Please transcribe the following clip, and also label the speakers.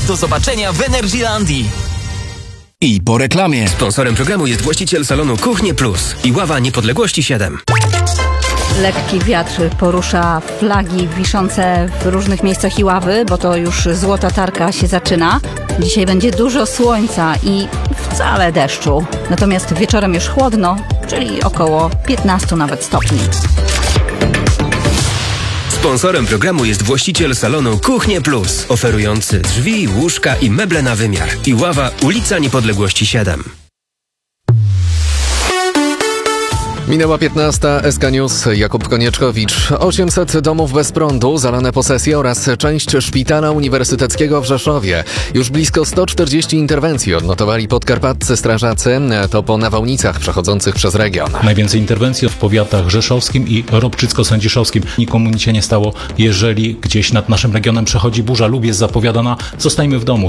Speaker 1: Do zobaczenia w Energylandii.
Speaker 2: I po reklamie.
Speaker 3: Sponsorem programu jest właściciel salonu Kuchnie Plus i Ława Niepodległości 7.
Speaker 4: Lekki wiatr porusza flagi wiszące w różnych miejscach Iławy, bo to już złota targa się zaczyna. Dzisiaj będzie dużo słońca i wcale deszczu. Natomiast wieczorem już chłodno, czyli około 15 nawet stopni.
Speaker 3: Sponsorem programu jest właściciel salonu Kuchnie Plus, oferujący drzwi, łóżka i meble na wymiar. I Ława, ulica Niepodległości 7.
Speaker 5: Minęła 15, SK News, Jakub Konieczkowicz. 800 domów bez prądu, zalane posesje oraz część szpitala uniwersyteckiego w Rzeszowie. Już blisko 140 interwencji odnotowali podkarpaccy strażacy, to po nawałnicach przechodzących przez region.
Speaker 6: Najwięcej interwencji w powiatach rzeszowskim i ropczycko-sędziszowskim. Nikomu nic się nie stało. Jeżeli gdzieś nad naszym regionem przechodzi burza lub jest zapowiadana, zostajmy w domu.